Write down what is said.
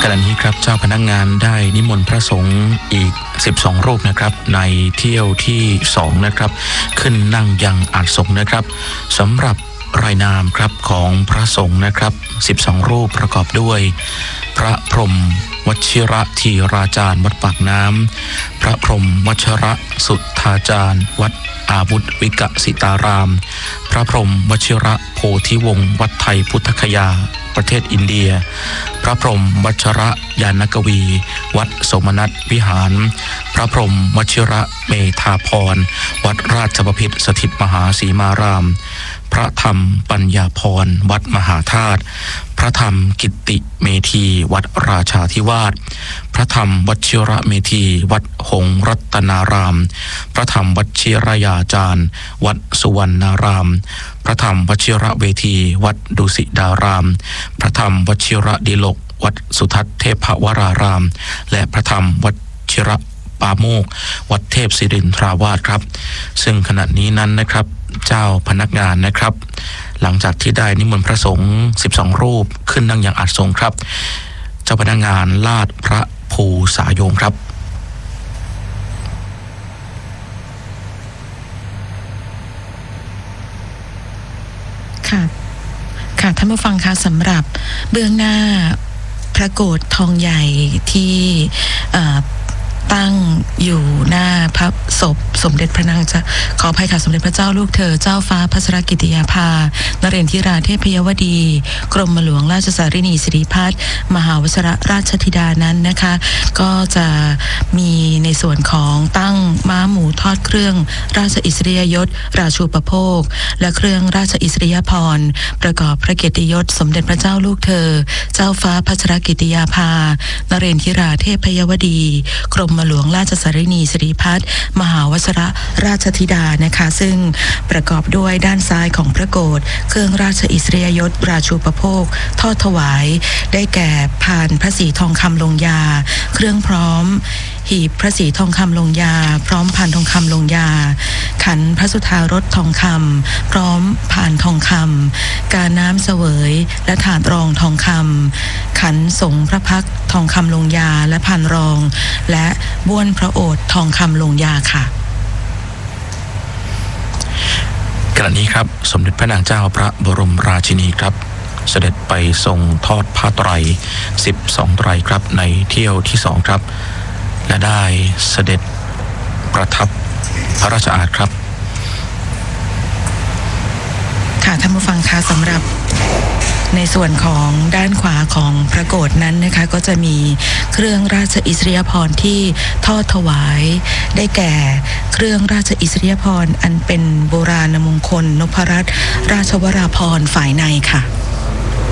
ขณะนี้ครับเจ้าพนักงานได้นิมนต์พระสงฆ์อีก12รูปนะครับในเที่ยวที่2นะครับขึ้นนั่งยังอาสงฆ์นะครับสำหรับรายนามครับของพระสงฆ์นะครับ12รูปประกอบด้วยพระพรหมวชิระธีราจารย์วัดปากน้ำพระพรหมวชระสุทธาจารย์วัดอาวุธวิกสิตารามพระพรหมวชิระโพธิวงศ์วัดไทยพุทธคยาประเทศอินเดียพระพรหมวชระยานกวีวัดสมนัตวิหารพระพรหมวชิระเมธาพรวัดราชบพิตรสถิตมหาสีมารามพระธรรมปัญญาพรวัดมหาธาตุพระธรรมกิตติเมธีวัดราชาธิวาสพระธรรมวชิระเมธีวัดหงส์รัตนารามพระธรรมวชิรยาจารย์วัดสุวรรณารามพระธรรมวชิระเวทีวัดดุสิตารามพระธรรมวชิระดิลกวัดสุทัศน์เทพวรารามและพระธรรมวชิระปาโมกวัดเทพศิรินทราวาสครับซึ่งขณะนี้นั้นนะครับเจ้าพนักงานนะครับหลังจากที่ได้นิมนต์พระสงฆ์12รูปขึ้นนั่งอย่างอาสงฆ์ครับเจ้าพนักงานลาดพระภูสายงครับค่ะท่านผู้ฟังคะสำหรับเบื้องหน้าพระโกฐทองใหญ่ที่ตั้งอยู่หน้าพระศพสมเด็จพระนางขออภัยค่ะสมเด็จพระเจ้าลูกเธอเจ้าฟ้าพัชรกิติยาภานเรนทิราเทพยวดีกรมหลวงราชสารินีสิริพัฒน์มหาวชิรราชธิดานั้นนะคะก็จะมีในส่วนของตั้งม้าหมูทอดเครื่องราชอิสริยยศราชูปโภคและเครื่องราชอิสริยาภรณ์ประกอบพระเกียรติยศสมเด็จพระเจ้าลูกเธอเจ้าฟ้าพัชรกิติยาภานเรนทิราเทพยวดีกรมหลวงราชสารินีสิริพัฒน์มหาวชิรราชธิดานะคะซึ่งประกอบด้วยด้านซ้ายของพระโกฐเครื่องราชอิสริยยศราชูปโภคทอดถวายได้แก่พานพระศรีทองคำลงยาเครื่องพร้อมหีบพระศรีทองคำลงยาพร้อมพานทองคำลงยาขันพระสุธารสทองคำพร้อมพานทองคำกาน้ำเสวยและถาดรองทองคำขันสงพระพักทองคำลงยาและพานรองและบ้วนพระโอษฐ์ทองคำลงยาค่ะขณะนี้ครับสมเด็จพระนางเจ้าพระบรมราชินีครับเสด็จไปทรงทอดผ้าไตร12ไตรครับในเที่ยวที่2ครับและได้เสด็จประทับพระราชอาณาครับค่ะท่านผู้ฟังคะสำหรับในส่วนของด้านขวาของพระโกฐนั้นนะคะก็จะมีเครื่องราชอิสริยาภรณ์ที่ทอดถวายได้แก่เครื่องราชอิสริยาภรณ์อันเป็นโบราณมงคลนพรัตน์ราชวราภรณ์ฝ่ายในค่ะ